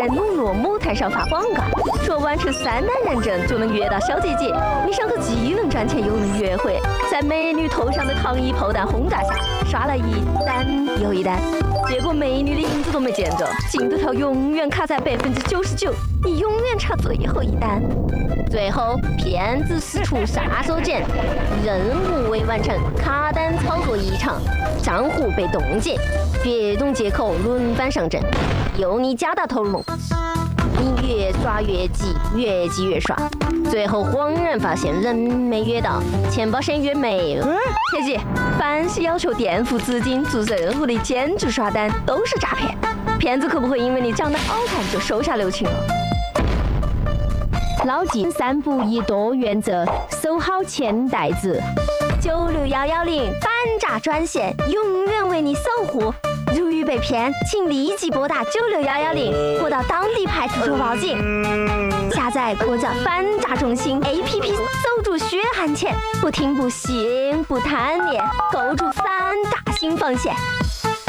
在农乐某台上发广告，说完成3单认证就能约到小姐姐。你上头既能赚钱又能约会，在美女头上的糖衣炮弹轰炸下，刷了一单又一单。结果美女的影子都没见着，进度条永远卡在99%，你永远差最后一单。最后骗子使出杀手锏，任务未完成，卡单操作异常，账户被冻结，别种借口轮番上阵，由你加大投入。你越刷越急，越急越刷，最后恍然发现人没约到，钱包先约没了。切记，凡是要求垫付资金做任务的兼职刷单都是诈骗，骗子可不会因为你长得好看就手下留情了。 牢记3不1多原则，守好钱袋子。 96110反诈专线永远为你守护。如遇被骗，请立即拨打96110或到当地派出所报警。下载国家反诈中心 APP， 守住血汗钱，不听不信不贪念，构筑3大新防线。